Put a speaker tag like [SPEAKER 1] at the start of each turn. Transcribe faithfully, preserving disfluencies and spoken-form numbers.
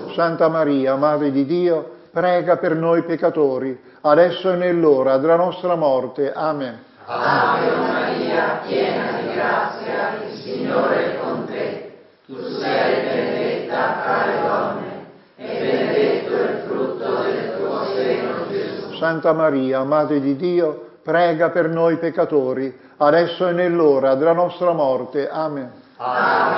[SPEAKER 1] Santa Maria, Madre di Dio, prega per noi peccatori, adesso e nell'ora della nostra morte. Amen.
[SPEAKER 2] Ave Maria, piena di grazia, il Signore è con te. Tu sei benedetta tra le donne, e benedetto è il frutto del tuo seno, Gesù.
[SPEAKER 1] Santa Maria, Madre di Dio, prega per noi peccatori, adesso e nell'ora della nostra morte. Amen.
[SPEAKER 2] Ave